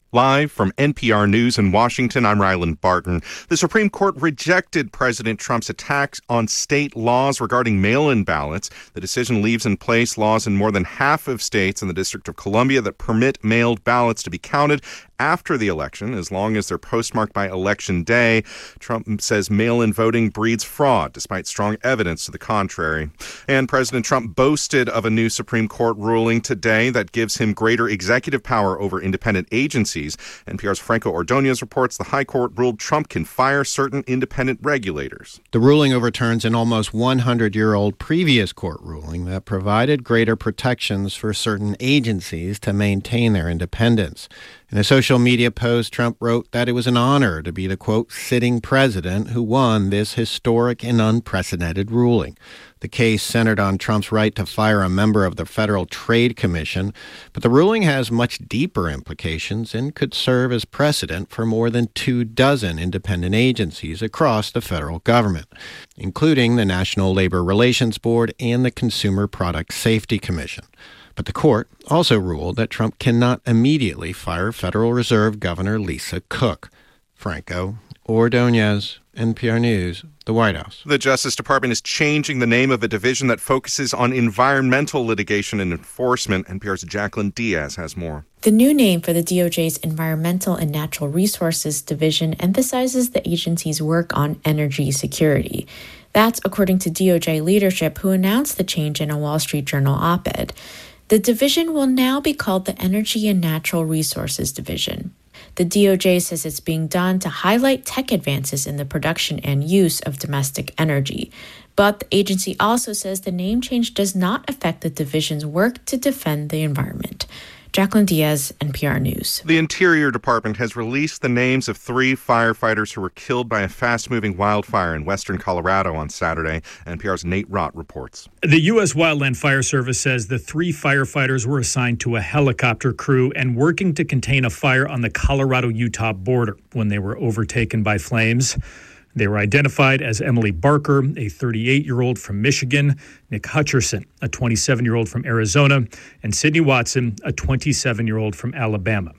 Live from NPR News in Washington, I'm Ryland Barton. The Supreme Court rejected President Trump's attacks on state laws regarding mail-in ballots. The decision leaves in place laws in more than half of states in the District of Columbia that permit mailed ballots to be counted after the election, as long as they're postmarked by Election Day. Trump says mail-in voting breeds fraud, despite strong evidence to the contrary. And President Trump boasted of a new Supreme Court ruling today that gives him greater executive power over independent agencies. NPR's Franco Ordonez reports the High Court ruled Trump can fire certain independent regulators. The ruling overturns an almost 100-year-old previous court ruling that provided greater protections for certain agencies to maintain their independence. In a social media post, Trump wrote that it was an honor to be the, quote, sitting president who won this historic and unprecedented ruling. The case centered on Trump's right to fire a member of the Federal Trade Commission, but the ruling has much deeper implications and could serve as precedent for more than 24 independent agencies across the federal government, including the National Labor Relations Board and the Consumer Product Safety Commission. But the court also ruled that Trump cannot immediately fire Federal Reserve Governor Lisa Cook. Franco Ordonez, NPR News, the White House. The Justice Department is changing the name of a division that focuses on environmental litigation and enforcement. NPR's Jacqueline Diaz has more. The new name for the DOJ's Environmental and Natural Resources Division emphasizes the agency's work on energy security. That's according to DOJ leadership, who announced the change in a Wall Street Journal op-ed. The division will now be called the Energy and Natural Resources Division. The DOJ says it's being done to highlight tech advances in the production and use of domestic energy. But the agency also says the name change does not affect the division's work to defend the environment. Jacqueline Diaz, NPR News. The Interior Department has released the names of 3 firefighters who were killed by a fast-moving wildfire in western Colorado on Saturday. NPR's Nate Rott reports. The U.S. Wildland Fire Service says the 3 firefighters were assigned to a helicopter crew and working to contain a fire on the Colorado-Utah border when they were overtaken by flames. They were identified as Emily Barker, a 38-year-old from Michigan, Nick Hutcherson, a 27-year-old from Arizona, and Sidney Watson, a 27-year-old from Alabama.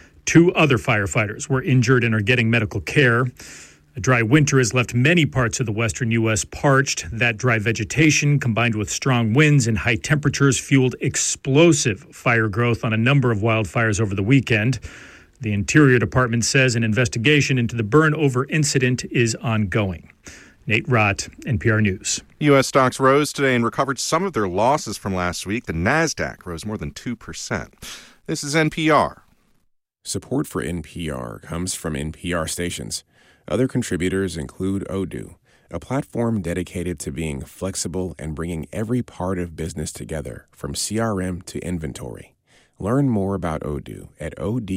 2 other firefighters were injured and are getting medical care. A dry winter has left many parts of the western U.S. parched. That dry vegetation, combined with strong winds and high temperatures, fueled explosive fire growth on a number of wildfires over the weekend. The Interior Department says an investigation into the burn-over incident is ongoing. Nate Rott, NPR News. U.S. stocks rose today and recovered some of their losses from last week. The Nasdaq rose more than 2%. This is NPR. Support for NPR comes from NPR stations. Other contributors include Odoo, a platform dedicated to being flexible and bringing every part of business together, from CRM to inventory. Learn more about Odoo at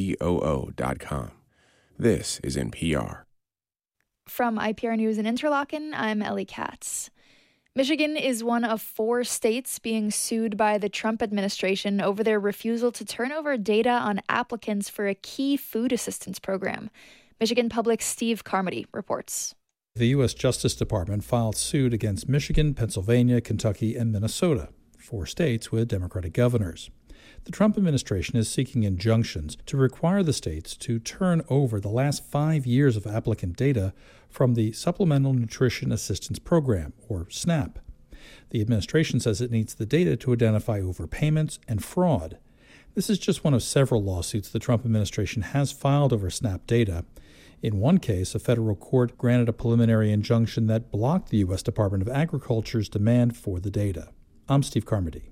odoo.com. This is NPR. From IPR News in Interlaken, I'm Ellie Katz. Michigan is one of 4 states being sued by the Trump administration over their refusal to turn over data on applicants for a key food assistance program. Michigan Public's Steve Carmody reports. The U.S. Justice Department filed suit against Michigan, Pennsylvania, Kentucky, and Minnesota, 4 states with Democratic governors. The Trump administration is seeking injunctions to require the states to turn over the last 5 years of applicant data from the Supplemental Nutrition Assistance Program, or SNAP. The administration says it needs the data to identify overpayments and fraud. This is just one of several lawsuits the Trump administration has filed over SNAP data. In one case, a federal court granted a preliminary injunction that blocked the U.S. Department of Agriculture's demand for the data. I'm Steve Carmody.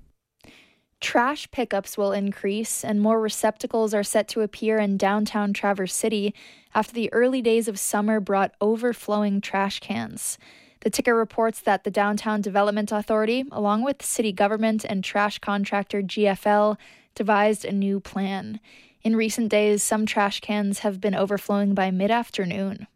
Trash pickups will increase, and more receptacles are set to appear in downtown Traverse City after the early days of summer brought overflowing trash cans. The ticker reports that the Downtown Development Authority, along with city government and trash contractor GFL, devised a new plan. In recent days, some trash cans have been overflowing by mid-afternoon.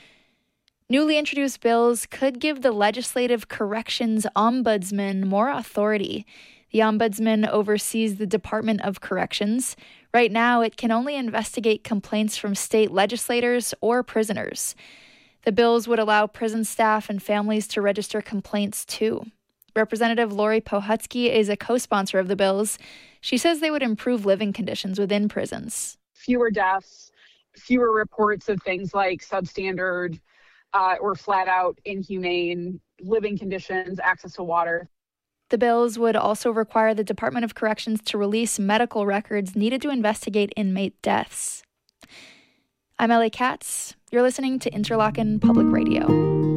Newly introduced bills could give the Legislative Corrections Ombudsman more authority. The Ombudsman oversees the Department of Corrections. Right now, it can only investigate complaints from state legislators or prisoners. The bills would allow prison staff and families to register complaints, too. Representative Lori Pohutsky is a co-sponsor of the bills. She says they would improve living conditions within prisons. fewer deaths, fewer reports of things like substandard or flat out inhumane living conditions, access to water. The bills would also require the Department of Corrections to release medical records needed to investigate inmate deaths. I'm Ellie Katz. You're listening to Interlochen Public Radio.